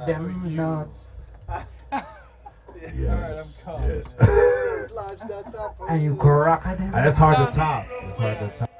them nuts. Yes. Yes. And you crack at them. And it's hard to top. It's hard to top.